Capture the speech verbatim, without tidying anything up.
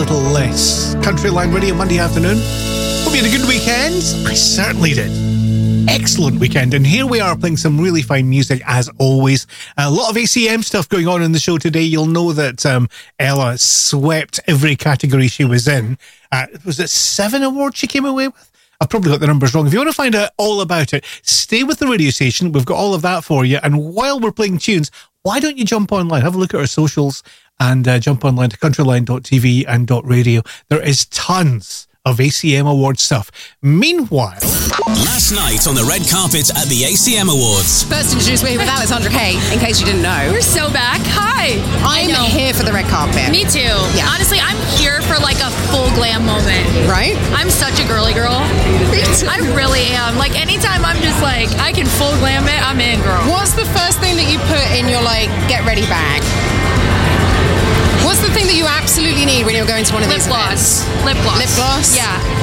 little less. Country Line Radio, Monday afternoon. Hope you had a good weekend. I certainly did. Excellent weekend. And here we are playing some really fine music, as always. A lot of A C M stuff going on in the show today. You'll know that um, Ella swept every category she was in. Uh, was it seven awards she came away with? I've probably got the numbers wrong. If you want to find out all about it, stay with the radio station. We've got all of that for you. And while we're playing tunes, why don't you jump online? Have a look at our socials and uh, jump online to countryline dot t v and .radio. There is tons of A C M Awards stuff. Meanwhile... Last night on the red carpet at the A C M Awards. First introduce me with Alexandra Kay, in case you didn't know. We're so back. Hi. I'm here for the red carpet. Me too. Yeah. Honestly, I'm here for like a full glam moment. Right? I'm such a girly girl. I really am. Like anytime I'm just like, I can full glam it, I'm in, girl. What's the first thing that you put in your like get ready bag? What's the thing that you absolutely need when you're going to one of Lip these gloss. events? Lip gloss. Lip gloss? Yeah.